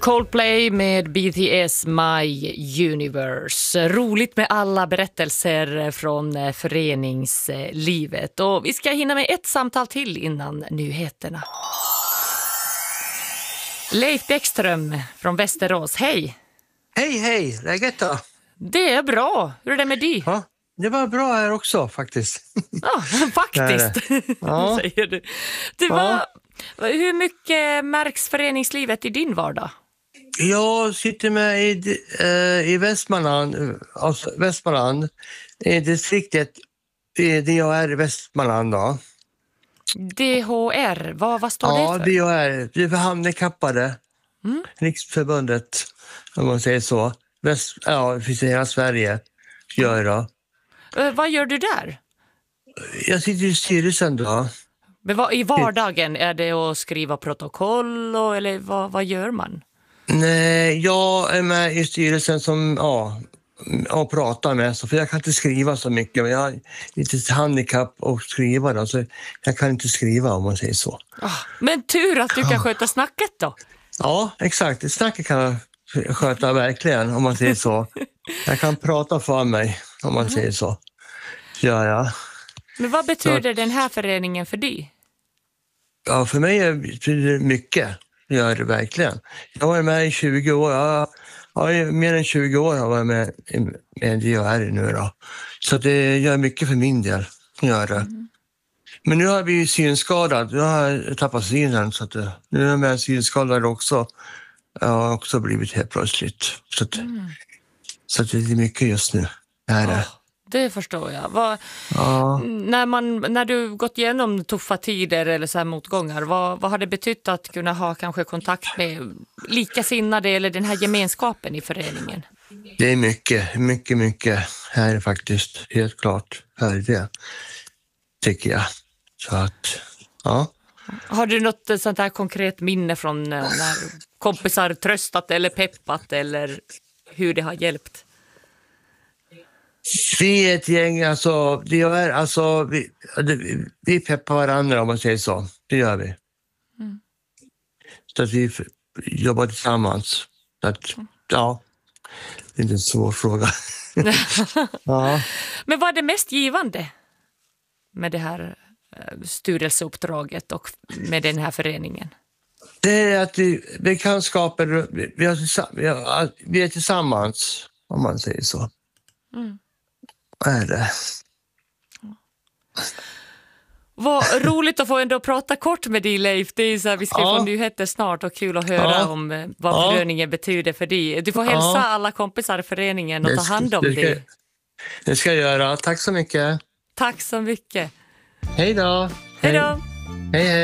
Coldplay med BTS My Universe. Roligt med alla berättelser från föreningslivet. Och vi ska hinna med ett samtal till innan nyheterna. Leif Bäckström från Västerås, hej! Hej, läget då? Det är bra, hur är det med dig? Ja, det var bra här också faktiskt. Ja, faktiskt, ja. säger du. Hur mycket märks föreningslivet i din vardag? Jag sitter med i Västmanland, i distriktet DHR i Västmanland då. DHR, vad står det för? Ja, DHR, det är för handikappade. Riksförbundet, om man säger så. För hela Sverige gör det. Vad gör du där? Jag sitter i styrelsen då. Men i vardagen, är det att skriva protokoll eller vad gör man? Nej, jag är med i styrelsen som och pratar med, för jag kan inte skriva så mycket, men jag har lite handikapp och skriva då, så jag kan inte skriva om man säger så. Men tur att du kan sköta snacket då. Ja, exakt. Snacket kan jag sköta verkligen om man säger så. Jag kan prata för mig om man säger så. Ja. Men vad betyder den här föreningen för dig? Ja, för mig betyder det mycket. Det gör det verkligen. Jag har varit med i 20 år. Mer än 20 år har jag varit med DHR nu då. Så det gör mycket för min del. Gör det. Men nu har vi synskadad. Jag har tappat synen. Så att, nu är jag med synskadad också. Jag har också blivit helt plötsligt. Så att det är mycket just nu. Det förstår jag. När du gått igenom tuffa tider eller så här motgångar, vad har det betytt att kunna ha kanske kontakt med likasinnade eller den här gemenskapen i föreningen? Det är mycket här faktiskt. Helt klart. Här är det, tycker jag. Så att, ja. Har du något sånt här konkret minne från när kompisar tröstat eller peppat eller hur det har hjälpt? Vi är ett gäng, vi peppar varandra om man säger så. Det gör vi. Så att vi jobbar tillsammans. Så att, det är inte en svår fråga. Ja. Men vad är det mest givande med det här styrelseuppdraget och med den här föreningen? Det är att vi kan skapa, vi är tillsammans om man säger så. Är det. Vad roligt att få ändå prata kort med dig, Leif. Det är så här, vi ska få nyheter snart och kul att höra om vad föreningen betyder för dig. Du får hälsa alla kompisar i föreningen och ta hand om dig. Det ska jag göra. Tack så mycket. Tack så mycket. Hej då. Hej då. Hej.